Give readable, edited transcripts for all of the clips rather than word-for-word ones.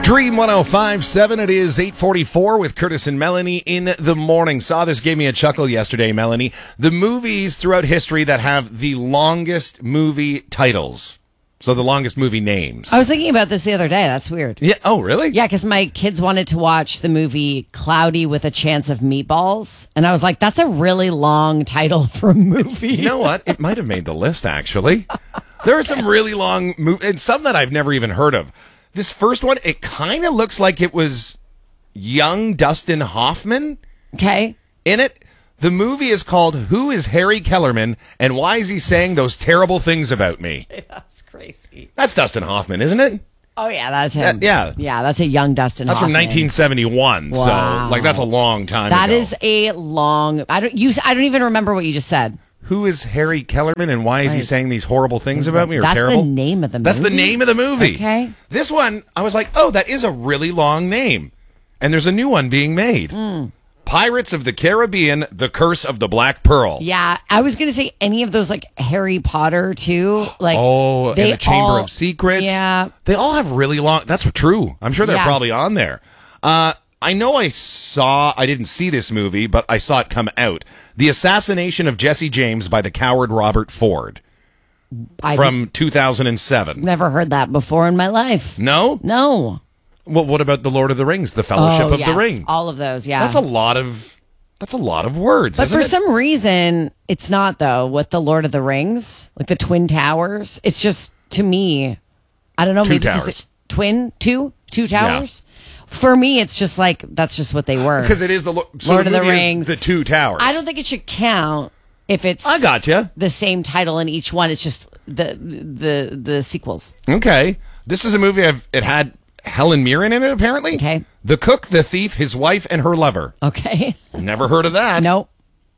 Dream 105.7. It is 8:44 with Curtis and Melanie in the morning. Saw this, gave me a chuckle yesterday, Melanie. The movies throughout history that have the longest movie titles. So the longest movie names. I was thinking about this the other day. That's weird. Yeah. Oh, really? Yeah, because my kids wanted to watch the movie Cloudy with a Chance of Meatballs. And I was like, that's a really long title for a movie. You know what? It might have made the list, actually. There are some really long movies, and some that I've never even heard of. This first one, it kind of looks like it was young Dustin Hoffman Okay. in it. The movie is called Who is Harry Kellerman, and Why is he saying those terrible things about me? That's crazy. That's Dustin Hoffman, isn't it? Oh, yeah, that's him. Yeah. Yeah, that's a young Dustin That's from Hoffman. 1971, Wow. so like that's a long time That ago. is a long... I don't even remember what you just said. Who is Harry Kellerman, and why is he Right. saying these horrible things about me or That's terrible? the name of the movie? That's the name of the movie. Okay. This one, I was like, oh, that is a really long name. And there's a new one being made. Pirates of the Caribbean, The Curse of the Black Pearl. Yeah, I was going to say any of those, like Harry Potter, too. Like, Oh, and they the Chamber all- of Secrets. Yeah. They all have really long... That's true. I'm sure they're Yes. probably on there. I know I didn't see this movie, but I saw it come out. The Assassination of Jesse James by the coward Robert Ford from 2007. Never heard that before in my life. No? No. Well, what about The Lord of the Rings, The Fellowship Oh, of yes. the Ring? All of those, yeah. That's a lot of words, But isn't for it? some reason, it's not, though, with the Lord of the Rings, like the Twin Towers. It's just, to me, I don't know. Two maybe 'cause towers. Two towers? For me, it's just like, that's just what they were. Because it is Lord the of the movie is Rings. The Two Towers. I don't think it should count if it's I gotcha. the same title in each one. It's just the sequels. Okay. This is a movie it had Helen Mirren in it, apparently. Okay. The Cook, the Thief, His Wife, and Her Lover. Okay. Never heard of that. Nope.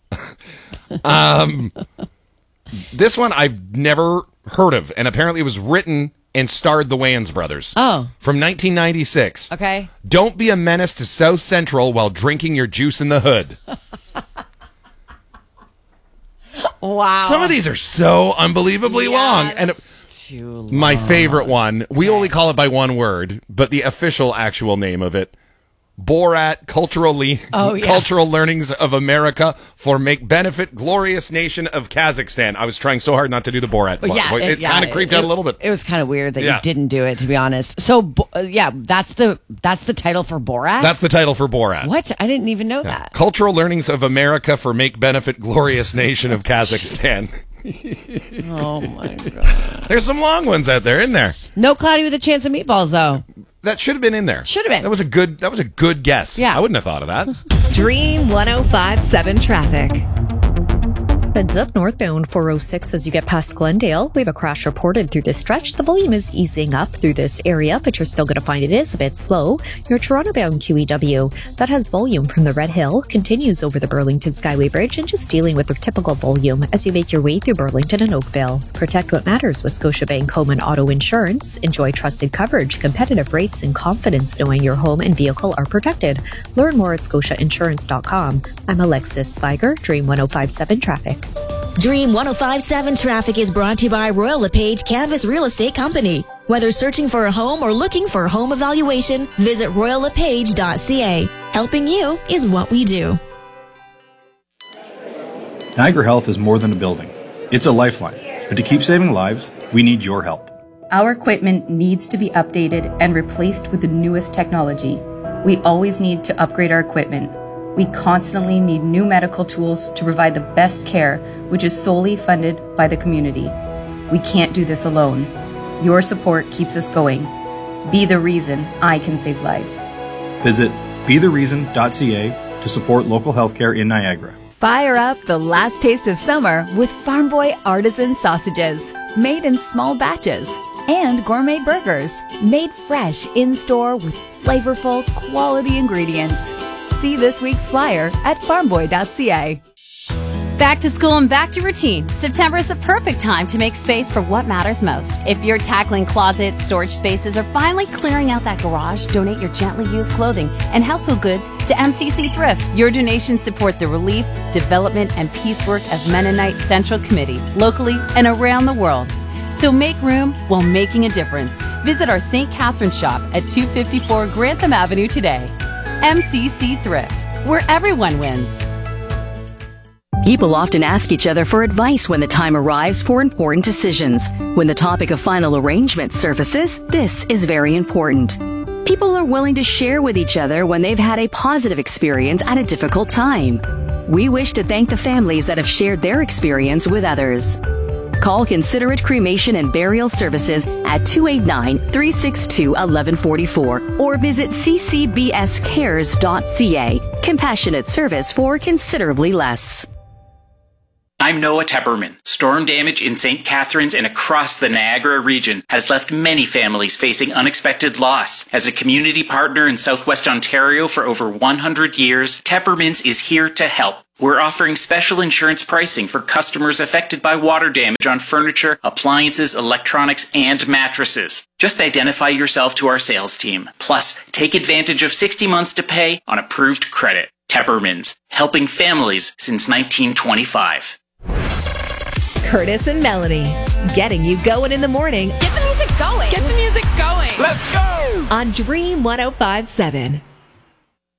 This one I've never heard of, and apparently it was written and starred the Wayans brothers. Oh. From 1996. Okay. Don't be a menace to South Central while drinking your juice in the hood. Wow. Some of these are so unbelievably long. And too long. my favorite one, we only call it by one word, but the official actual name of it, Borat, Cultural Learnings of America for Make Benefit Glorious Nation of Kazakhstan. I was trying so hard not to do the Borat one. Yeah, It kind of creeped out a little bit. It was kind of weird that Yeah. you didn't do it, to be honest. So, that's the title for Borat? That's the title for Borat. What? I didn't even know that. Cultural Learnings of America for Make Benefit Glorious Nation of Kazakhstan. Oh, my God. There's some long ones out there, in there. No Cloudy with a Chance of Meatballs, though. That should have been in there. Should have been. That was a good guess. Yeah. I wouldn't have thought of that. Dream 105.7 traffic. Heads up northbound 406 as you get past Glendale. We have a crash reported through this stretch. The volume is easing up through this area, but you're still going to find it is a bit slow. Your Toronto-bound QEW, that has volume from the Red Hill, continues over the Burlington Skyway Bridge and just dealing with the typical volume as you make your way through Burlington and Oakville. Protect what matters with Scotiabank Home and Auto Insurance. Enjoy trusted coverage, competitive rates, and confidence knowing your home and vehicle are protected. Learn more at scotiainsurance.com. I'm Alexis Spiger, Dream 105.7 Traffic. Dream 105.7 Traffic is brought to you by Royal LePage Canvas Real Estate Company. Whether searching for a home or looking for a home evaluation, visit royallepage.ca. Helping you is what we do. Niagara Health is more than a building. It's a lifeline. But to keep saving lives, we need your help. Our equipment needs to be updated and replaced with the newest technology. We always need to upgrade our equipment. We constantly need new medical tools to provide the best care, which is solely funded by the community. We can't do this alone. Your support keeps us going. Be the reason I can save lives. Visit bethereason.ca to support local healthcare in Niagara. Fire up the last taste of summer with Farm Boy artisan sausages, made in small batches, and gourmet burgers, made fresh in-store with flavorful, quality ingredients. See this week's flyer at farmboy.ca. Back to school and back to routine. September is the perfect time to make space for what matters most. If you're tackling closets, storage spaces, or finally clearing out that garage, donate your gently used clothing and household goods to MCC Thrift. Your donations support the relief, development, and peace work of Mennonite Central Committee, locally and around the world. So make room while making a difference. Visit our St. Catharines shop at 254 Grantham Avenue today. MCC Thrift, where everyone wins. People often ask each other for advice when the time arrives for important decisions. When the topic of final arrangement surfaces, this is very important. People are willing to share with each other when they've had a positive experience at a difficult time. We wish to thank the families that have shared their experience with others. Call Considerate Cremation and Burial Services at 289-362-1144 or visit ccbscares.ca. Compassionate service for considerably less. I'm Noah Tepperman. Storm damage in St. Catharines and across the Niagara region has left many families facing unexpected loss. As a community partner in Southwest Ontario for over 100 years, Teppermans is here to help. We're offering special insurance pricing for customers affected by water damage on furniture, appliances, electronics, and mattresses. Just identify yourself to our sales team. Plus, take advantage of 60 months to pay on approved credit. Teppermans, helping families since 1925. Curtis and Melanie, getting you going in the morning. Get the music going. Get the music going. Let's go! On Dream 105.7.